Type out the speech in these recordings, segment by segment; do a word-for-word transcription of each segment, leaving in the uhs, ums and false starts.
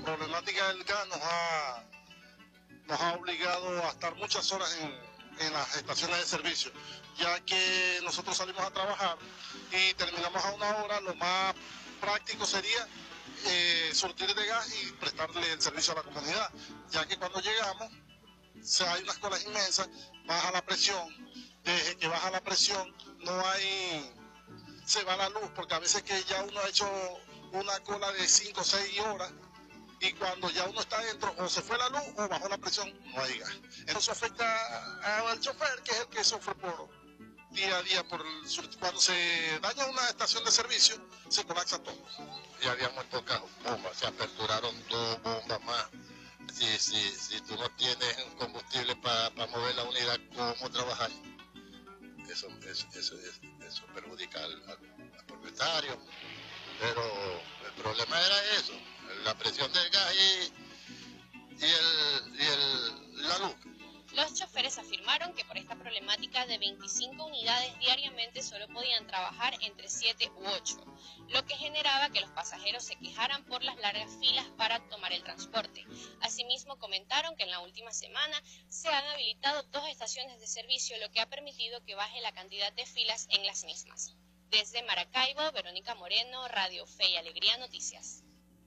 La problemática del gas nos ha, nos ha obligado a estar muchas horas en, en las estaciones de servicio, ya que nosotros salimos a trabajar y terminamos a una hora. Lo más práctico sería eh, surtir de gas y prestarle el servicio a la comunidad, ya que cuando llegamos, o sea, hay unas colas inmensas, baja la presión, desde que baja la presión no hay, se va la luz, porque a veces que ya uno ha hecho una cola de cinco o seis horas y cuando ya uno está dentro o se fue la luz o bajó la presión, no hay gas. Eso afecta al chofer, que es el que sufre por día a día por el, cuando se daña una estación de servicio, se colapsa todo. Ya habíamos tocado bombas, se aperturaron dos bombas más. Si, si, si tú no tienes combustible para pa mover la unidad, ¿cómo trabajar? Eso, eso, eso, eso, eso perjudica al, al, al propietario. Pero el problema era eso, la presión del gas y, y, el, y el, la luz. Los choferes afirmaron que por esta problemática de veinticinco unidades diariamente solo podían trabajar entre siete u ocho, lo que generaba que los pasajeros se quejaran por las largas filas para tomar el transporte. Asimismo, comentaron que en la última semana se han habilitado dos estaciones de servicio, lo que ha permitido que baje la cantidad de filas en las mismas. Desde Maracaibo, Verónica Moreno, Radio Fe y Alegría Noticias.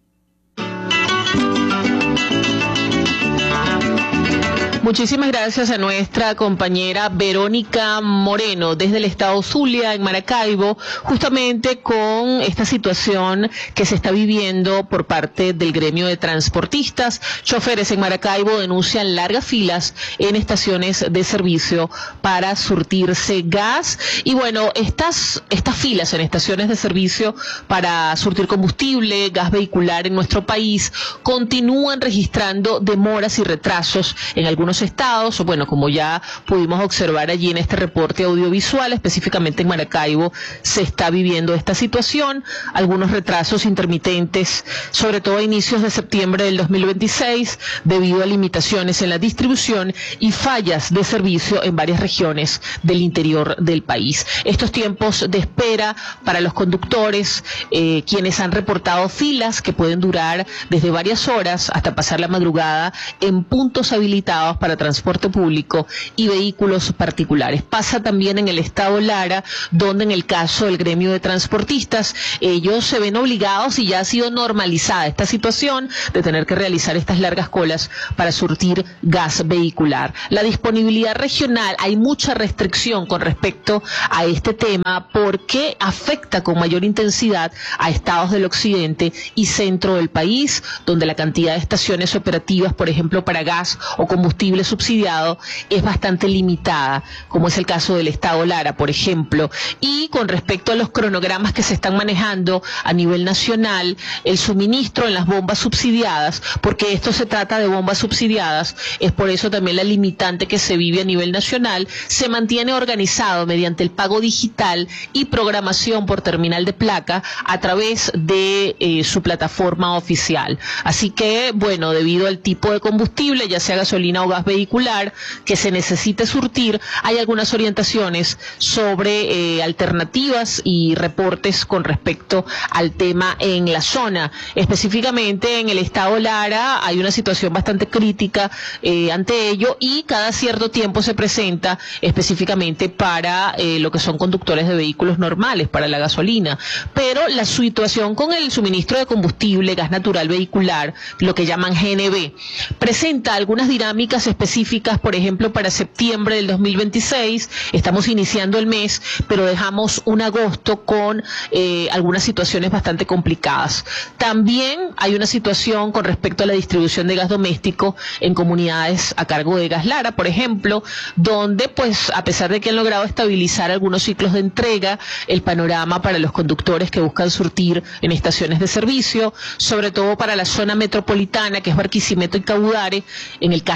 Muchísimas gracias a nuestra compañera Verónica Moreno desde el estado Zulia, en Maracaibo, justamente con esta situación que se está viviendo por parte del gremio de transportistas. Choferes en Maracaibo denuncian largas filas en estaciones de servicio para surtirse gas. Y bueno, estas, estas filas en estaciones de servicio para surtir combustible, gas vehicular en nuestro país, continúan registrando demoras y retrasos en algunos estados, o bueno, como ya pudimos observar allí en este reporte audiovisual, específicamente en Maracaibo se está viviendo esta situación, algunos retrasos intermitentes, sobre todo a inicios de septiembre del dos mil veintiséis, debido a limitaciones en la distribución y fallas de servicio en varias regiones del interior del país. Estos tiempos de espera para los conductores, eh, quienes han reportado filas que pueden durar desde varias horas hasta pasar la madrugada en puntos habilitados para transporte público y vehículos particulares. Pasa también en el estado Lara, donde en el caso del gremio de transportistas, ellos se ven obligados y ya ha sido normalizada esta situación de tener que realizar estas largas colas para surtir gas vehicular. La disponibilidad regional, hay mucha restricción con respecto a este tema porque afecta con mayor intensidad a estados del occidente y centro del país, donde la cantidad de estaciones operativas, por ejemplo, para gas o combustible subsidiado es bastante limitada, como es el caso del estado Lara, por ejemplo. Y con respecto a los cronogramas que se están manejando a nivel nacional, el suministro en las bombas subsidiadas, porque esto se trata de bombas subsidiadas, es por eso también la limitante que se vive a nivel nacional, se mantiene organizado mediante el pago digital y programación por terminal de placa a través de eh, su plataforma oficial. Así que, bueno, debido al tipo de combustible, ya sea gasolina o gas vehicular, que se necesite surtir, hay algunas orientaciones sobre eh, alternativas y reportes con respecto al tema en la zona. Específicamente en el estado Lara hay una situación bastante crítica eh, ante ello y cada cierto tiempo se presenta específicamente para eh, lo que son conductores de vehículos normales, para la gasolina. Pero la situación con el suministro de combustible, gas natural vehicular, lo que llaman G N V, presenta algunas dinámicas específicas, por ejemplo, para septiembre del dos mil veintiséis, estamos iniciando el mes, pero dejamos un agosto con eh, algunas situaciones bastante complicadas. También hay una situación con respecto a la distribución de gas doméstico en comunidades a cargo de Gas Lara, por ejemplo, donde, pues, a pesar de que han logrado estabilizar algunos ciclos de entrega, el panorama para los conductores que buscan surtir en estaciones de servicio, sobre todo para la zona metropolitana, que es Barquisimeto y Caudare, en el caso de Lara,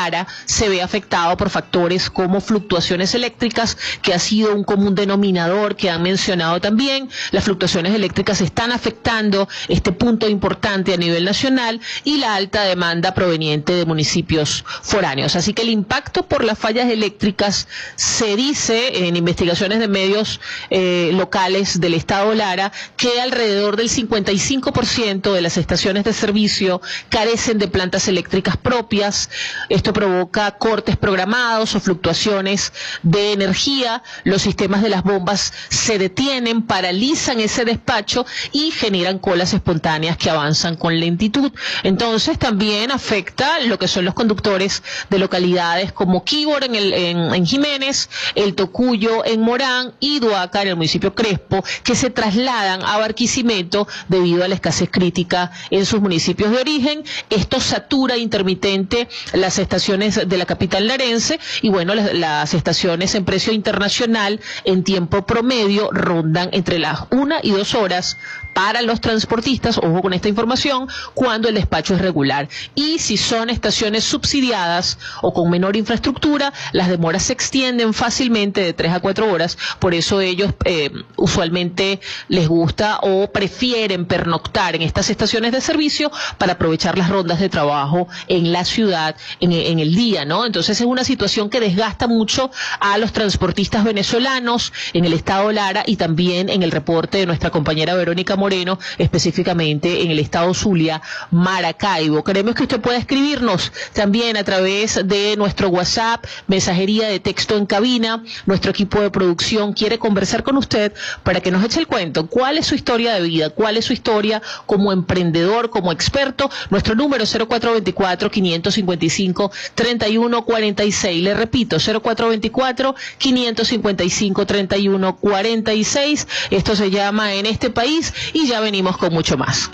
Lara se ve afectado por factores como fluctuaciones eléctricas, que ha sido un común denominador que han mencionado también. Las fluctuaciones eléctricas están afectando este punto importante a nivel nacional y la alta demanda proveniente de municipios foráneos. Así que el impacto por las fallas eléctricas, se dice en investigaciones de medios eh, locales del estado Lara, que alrededor del cincuenta y cinco por ciento de las estaciones de servicio carecen de plantas eléctricas propias. Esto provoca cortes programados o fluctuaciones de energía. Los sistemas de las bombas se detienen, paralizan ese despacho y generan colas espontáneas que avanzan con lentitud. Entonces también afecta lo que son los conductores de localidades como Quibor en, el, en, en Jiménez, El Tocuyo en Morán y Duaca en el municipio Crespo, que se trasladan a Barquisimeto debido a la escasez crítica en sus municipios de origen. Esto satura intermitente las estaciones de la capital larense y bueno, las, las estaciones en precio internacional en tiempo promedio rondan entre las una y dos horas para los transportistas, ojo con esta información, cuando el despacho es regular. Y si son estaciones subsidiadas o con menor infraestructura, las demoras se extienden fácilmente de tres a cuatro horas. Por eso ellos eh, usualmente les gusta o prefieren pernoctar en estas estaciones de servicio para aprovechar las rondas de trabajo en la ciudad en, en el día, ¿no? Entonces es una situación que desgasta mucho a los transportistas venezolanos en el estado Lara y también en el reporte de nuestra compañera Verónica Moreno, específicamente en el estado Zulia, Maracaibo. Queremos que usted pueda escribirnos también a través de nuestro WhatsApp, mensajería de texto en cabina. Nuestro equipo de producción quiere conversar con usted para que nos eche el cuento. ¿Cuál es su historia de vida? ¿Cuál es su historia como emprendedor, como experto? Nuestro número cero cuatro dos cuatro, cinco cinco cinco, tres uno cuatro seis. Le repito, cero cuatro dos cuatro, cinco cinco cinco, tres uno cuatro seis. Esto se llama En este país y ya venimos con mucho más.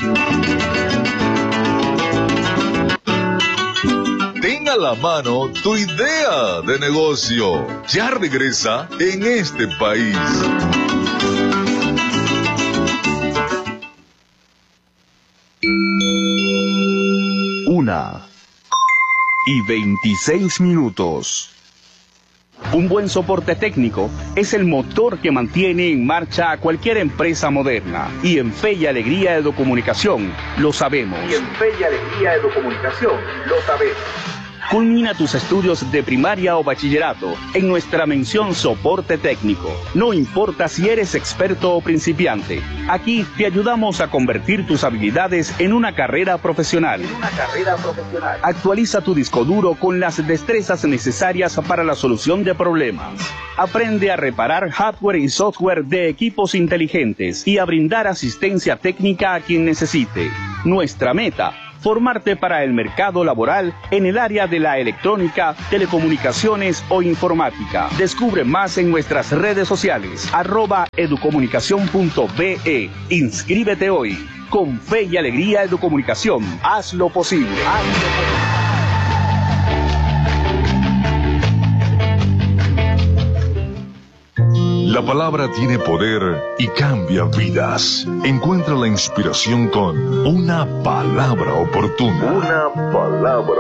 Ten a la mano tu idea de negocio. Ya regresa En este país. Una y veintiséis minutos. Un buen soporte técnico es el motor que mantiene en marcha a cualquier empresa moderna. Y en Fe y Alegría Educomunicación lo sabemos. Y en Fe y Alegría Educomunicación lo sabemos. Culmina tus estudios de primaria o bachillerato en nuestra mención soporte técnico. No importa si eres experto o principiante, aquí te ayudamos a convertir tus habilidades en una carrera profesional. En una carrera profesional. Actualiza tu disco duro con las destrezas necesarias para la solución de problemas. Aprende a reparar hardware y software de equipos inteligentes y a brindar asistencia técnica a quien necesite. Nuestra meta: formarte para el mercado laboral en el área de la electrónica, telecomunicaciones o informática. Descubre más en nuestras redes sociales, arroba educomunicación punto be. Inscríbete hoy. Con Fe y Alegría Educomunicación, haz lo posible. Haz lo posible. La palabra tiene poder y cambia vidas. Encuentra la inspiración con Una Palabra Oportuna. Una palabra